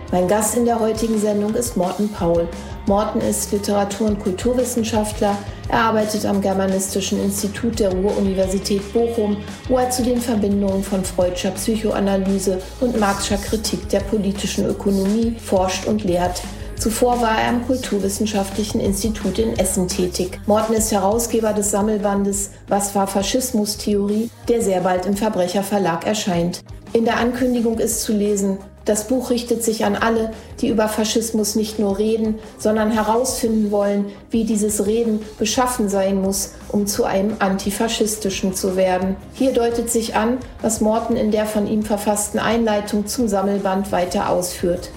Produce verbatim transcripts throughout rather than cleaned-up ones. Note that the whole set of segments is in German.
Mein Gast in der heutigen Sendung ist Morten Paul. Morten ist Literatur- und Kulturwissenschaftler. Er arbeitet am Germanistischen Institut der Ruhr-Universität Bochum, wo er zu den Verbindungen von Freudscher Psychoanalyse und Marx'scher Kritik der politischen Ökonomie forscht und lehrt. Zuvor war er am Kulturwissenschaftlichen Institut in Essen tätig. Morten ist Herausgeber des Sammelbandes Was war Faschismustheorie?, der sehr bald im Verbrecherverlag erscheint. In der Ankündigung ist zu lesen: Das Buch richtet sich an alle, die über Faschismus nicht nur reden, sondern herausfinden wollen, wie dieses Reden beschaffen sein muss, um zu einem Antifaschistischen zu werden. Hier deutet sich an, was Morten in der von ihm verfassten Einleitung zum Sammelband weiter ausführt.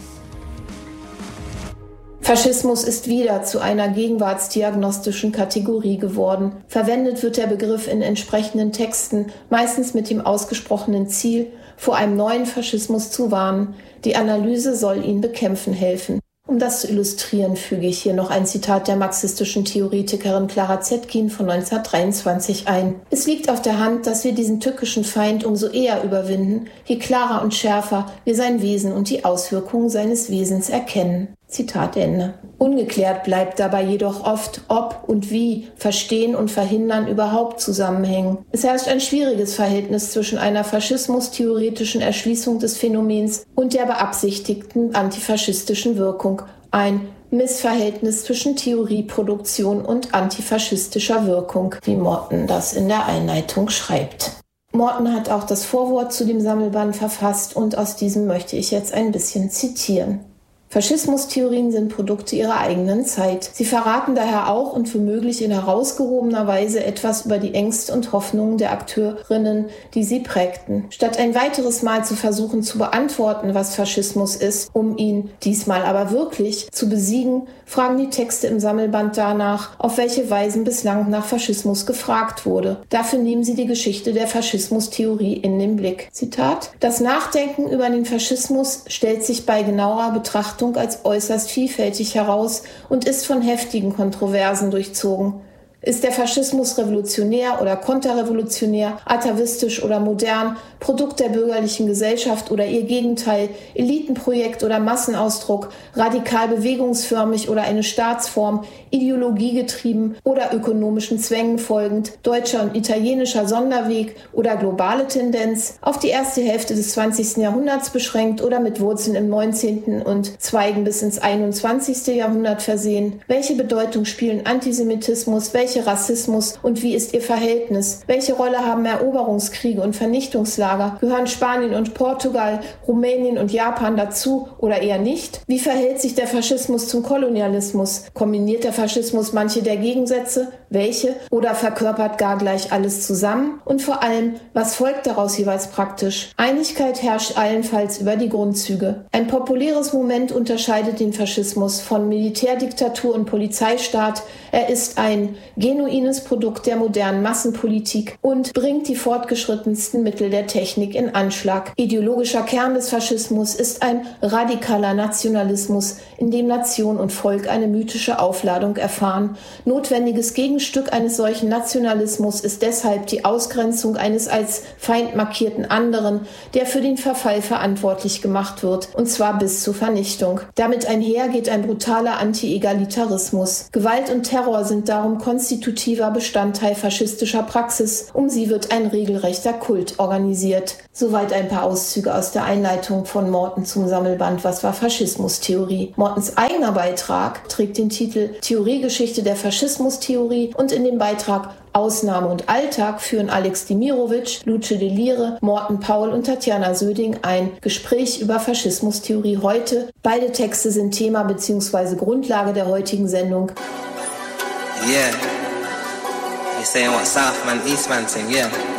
Faschismus ist wieder zu einer gegenwartsdiagnostischen Kategorie geworden. Verwendet wird der Begriff in entsprechenden Texten, meistens mit dem ausgesprochenen Ziel, vor einem neuen Faschismus zu warnen. Die Analyse soll ihn bekämpfen helfen. Um das zu illustrieren, füge ich hier noch ein Zitat der marxistischen Theoretikerin Clara Zetkin von neunzehnhundertdreiundzwanzig ein. Es liegt auf der Hand, dass wir diesen tückischen Feind umso eher überwinden, je klarer und schärfer wir sein Wesen und die Auswirkungen seines Wesens erkennen. Zitat Ende. Ungeklärt bleibt dabei jedoch oft, ob und wie Verstehen und Verhindern überhaupt zusammenhängen. Es herrscht ein schwieriges Verhältnis zwischen einer faschismustheoretischen Erschließung des Phänomens und der beabsichtigten antifaschistischen Wirkung. Ein Missverhältnis zwischen Theorieproduktion und antifaschistischer Wirkung, wie Morten das in der Einleitung schreibt. Morten hat auch das Vorwort zu dem Sammelband verfasst und aus diesem möchte ich jetzt ein bisschen zitieren. Faschismustheorien sind Produkte ihrer eigenen Zeit. Sie verraten daher auch und womöglich in herausgehobener Weise etwas über die Ängste und Hoffnungen der Akteurinnen, die sie prägten. Statt ein weiteres Mal zu versuchen zu beantworten, was Faschismus ist, um ihn diesmal aber wirklich zu besiegen, fragen die Texte im Sammelband danach, auf welche Weisen bislang nach Faschismus gefragt wurde. Dafür nehmen sie die Geschichte der Faschismustheorie in den Blick. Zitat: Das Nachdenken über den Faschismus stellt sich bei genauerer Betrachtung als äußerst vielfältig heraus und ist von heftigen Kontroversen durchzogen. Ist der Faschismus revolutionär oder konterrevolutionär, atavistisch oder modern, Produkt der bürgerlichen Gesellschaft oder ihr Gegenteil, Elitenprojekt oder Massenausdruck, radikal bewegungsförmig oder eine Staatsform, ideologiegetrieben oder ökonomischen Zwängen folgend, deutscher und italienischer Sonderweg oder globale Tendenz, auf die erste Hälfte des zwanzigsten Jahrhunderts beschränkt oder mit Wurzeln im neunzehnten und Zweigen bis ins einundzwanzigste Jahrhundert versehen? Welche Bedeutung spielen Antisemitismus, welche Rassismus und wie ist ihr Verhältnis? Welche Rolle haben Eroberungskriege und Vernichtungslager? Gehören Spanien und Portugal, Rumänien und Japan dazu oder eher nicht? Wie verhält sich der Faschismus zum Kolonialismus? Kombiniert der Faschismus manche der Gegensätze? Welche? Oder verkörpert gar gleich alles zusammen? Und vor allem, was folgt daraus jeweils praktisch? Einigkeit herrscht allenfalls über die Grundzüge. Ein populäres Moment unterscheidet den Faschismus von Militärdiktatur und Polizeistaat. Er ist ein genuines Produkt der modernen Massenpolitik und bringt die fortgeschrittensten Mittel der Technik in Anschlag. Ideologischer Kern des Faschismus ist ein radikaler Nationalismus, in dem Nation und Volk eine mythische Aufladung erfahren. Notwendiges Gegenstück eines solchen Nationalismus ist deshalb die Ausgrenzung eines als Feind markierten anderen, der für den Verfall verantwortlich gemacht wird, und zwar bis zur Vernichtung. Damit einher geht ein brutaler Anti-Egalitarismus. Gewalt und Terror sind darum konstitutiver Bestandteil faschistischer Praxis. Um sie wird ein regelrechter Kult organisiert. Soweit ein paar Auszüge aus der Einleitung von Morten zum Sammelband Was war Faschismustheorie? Mortens eigener Beitrag trägt den Titel Theoriegeschichte der Faschismustheorie und in dem Beitrag Ausnahme und Alltag führen Alex Dimirovic, Luce Delire, Morten Paul und Tatjana Söding ein Gespräch über Faschismustheorie heute. Beide Texte sind Thema bzw. Grundlage der heutigen Sendung. Yeah. You're saying what South man, East man thing, yeah.